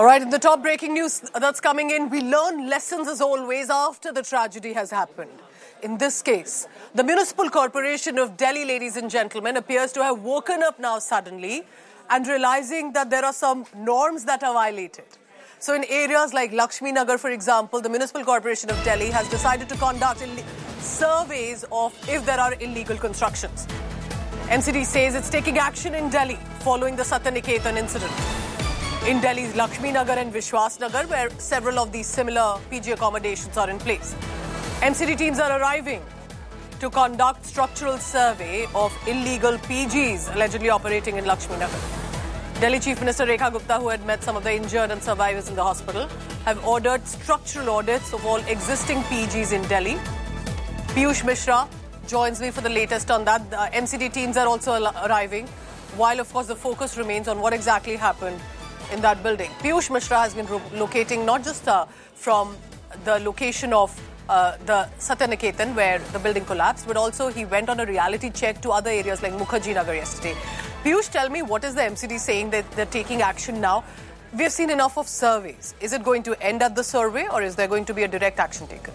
right, in the top breaking news that's coming in, we learn lessons as always after the tragedy has happened. In this case, the Municipal Corporation of Delhi, ladies and gentlemen, appears to have woken up now suddenly and realizing that there are some norms that are violated. So in areas like Lakshmi Nagar, for example, the Municipal Corporation of Delhi has decided to conduct surveys of if there are illegal constructions. MCD says it's taking action in Delhi following the Satyaniketan incident. In Delhi's Lakshmi Nagar and Vishwas Nagar, where several of these similar PG accommodations are in place. MCD teams are arriving to conduct structural survey of illegal PGs allegedly operating in Lakshmi Nagar. Delhi Chief Minister Rekha Gupta, who had met some of the injured and survivors in the hospital, have ordered structural audits of all existing PGs in Delhi. Piyush Mishra joins me for the latest on that. The MCD teams are also arriving, while of course the focus remains on what exactly happened in that building. Piyush Mishra has been locating not just from the location of the Satyaniketan where the building collapsed, but also he went on a reality check to other areas like Mukherjee Nagar yesterday. Piyush, tell me, what is the MCD saying that they're taking action now? We've seen enough of surveys. Is it going to end at the survey, or is there going to be a direct action taken?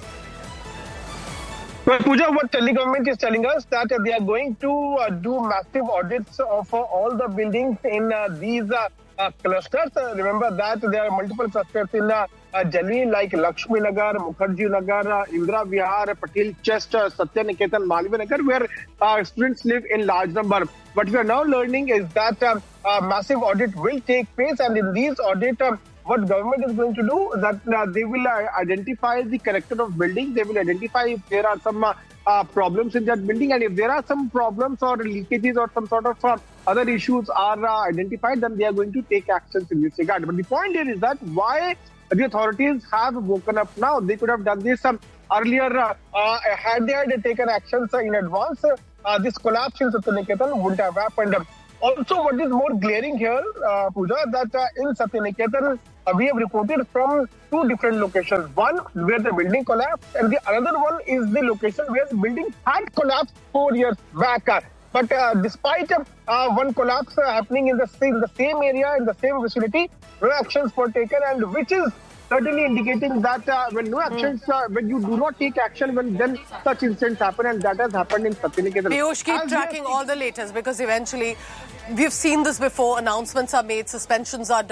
Well, Pooja, what Delhi government is telling us that they are going to do massive audits of all the buildings in these clusters. Remember that there are multiple clusters in Delhi like Lakshmi Nagar, Mukherjee Nagar, Indira Vihar, Patel Chest, Satyaniketan, Malviya Nagar, where students live in large number. What we are now learning is that a massive audit will take place, and in these audits, what government is going to do, that they will identify the character of building. They will identify if there are some problems in that building, and if there are some problems or leakages or some sort of other issues are identified, then they are going to take actions in this regard. But the point here is that why the authorities have woken up now. They could have done this earlier. Had they taken actions in advance, this collapse in Satyaniketan wouldn't have happened. Also, what is more glaring here, Pooja, that in Satyaniketan, we have reported from two different locations. One where the building collapsed, and the other one is the location where the building had collapsed 4 years back. But despite one collapse happening in the same area, in the same vicinity, no actions were taken, and which is certainly indicating that when no actions, when you do not take action, then such incidents happen, and that has happened in Satyaniketan. Piyush, keep tracking all the latest, because eventually we've seen this before. Announcements are made, suspensions are done.